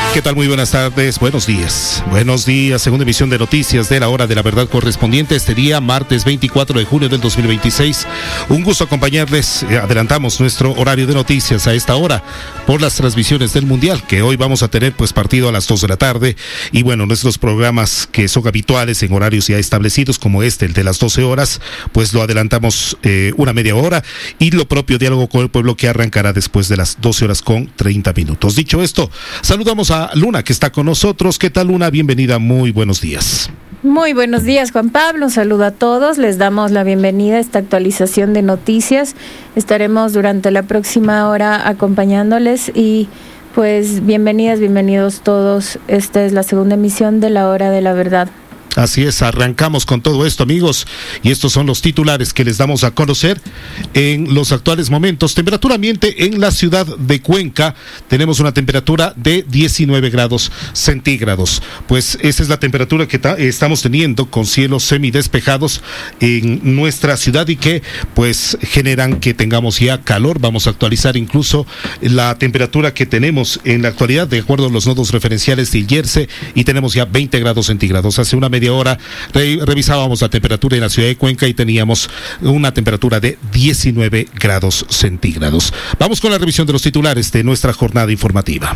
¿Qué tal? Muy buenas tardes, buenos días. Buenos días, segunda emisión de noticias de la hora de la verdad correspondiente este día, martes 24 de junio del 2026. Un gusto acompañarles. Adelantamos nuestro horario de noticias a esta hora por las transmisiones del Mundial, que hoy vamos a tener pues partido a las 2 de la tarde. Y bueno, nuestros programas que son habituales en horarios ya establecidos, como el de las 12 horas, pues lo adelantamos una media hora. Y lo propio, Diálogo con el Pueblo, que arrancará después de las 12 horas con 30 minutos. Dicho esto, saludamos a Luna, que está con nosotros. ¿Qué tal, Luna? Bienvenida, muy buenos días. Muy buenos días, Juan Pablo. Un saludo a todos. Les damos la bienvenida a esta actualización de noticias. Estaremos durante la próxima hora acompañándoles y pues bienvenidas, bienvenidos todos. Esta es la segunda emisión de la hora de la verdad. Así es, arrancamos con todo esto, amigos, y estos son los titulares que les damos a conocer en los actuales momentos. Temperatura ambiente en la ciudad de Cuenca, tenemos una temperatura de 19 grados centígrados, pues esa es la temperatura que estamos teniendo, con cielos semidespejados en nuestra ciudad y que pues generan que tengamos ya calor. Vamos a actualizar incluso la temperatura que tenemos en la actualidad de acuerdo a los nodos referenciales del IERCE, y tenemos ya 20 grados centígrados. Hace una media hora revisábamos la temperatura en la ciudad de Cuenca y teníamos una temperatura de 19 grados centígrados. Vamos con la revisión de los titulares de nuestra jornada informativa.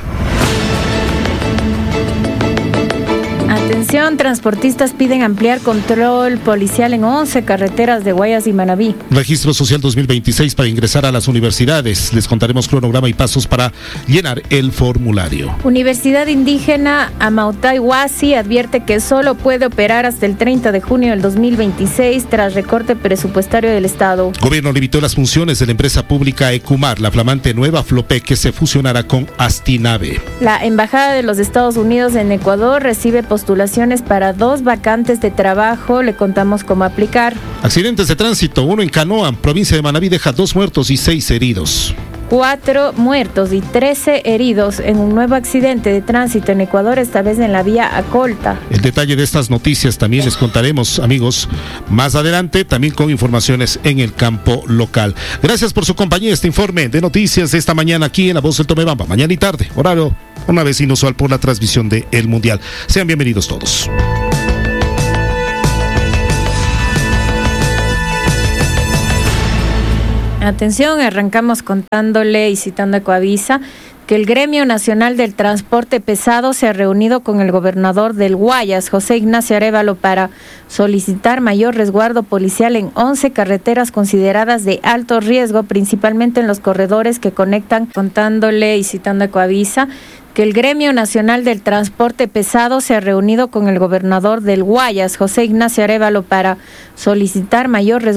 Atención, transportistas piden ampliar control policial en 11 carreteras de Guayas y Manabí. Registro Social 2026 para ingresar a las universidades. Les contaremos cronograma y pasos para llenar el formulario. Universidad Indígena Amautay Huasi advierte que solo puede operar hasta el 30 de junio del 2026 tras recorte presupuestario del Estado. Gobierno limitó las funciones de la empresa pública Ecumar, la flamante nueva Flope, que se fusionará con Astinave. La Embajada de los Estados Unidos en Ecuador recibe postulaciones para 2 vacantes de trabajo. Le contamos cómo aplicar. Accidentes de tránsito, uno en Canoa, provincia de Manabí, deja 2 muertos y 6 heridos. 4 muertos y 13 heridos en un nuevo accidente de tránsito en Ecuador, esta vez en la vía Acolta. El detalle de estas noticias también les contaremos, amigos, más adelante, también con informaciones en el campo local. Gracias por su compañía. Este informe de noticias de esta mañana aquí en La Voz del Tomebamba, mañana y tarde, horario una vez inusual por la transmisión de El Mundial. Sean bienvenidos todos. Atención, arrancamos contándole y citando a Ecoavisa que el Gremio Nacional del Transporte Pesado se ha reunido con el gobernador del Guayas, José Ignacio Arévalo, para solicitar mayor resguardo policial en 11 carreteras consideradas de alto riesgo, principalmente en los corredores que conectan, contándole y citando a Ecoavisa, que el Gremio Nacional del Transporte Pesado se ha reunido con el gobernador del Guayas, José Ignacio Arévalo, para solicitar mayor resguardo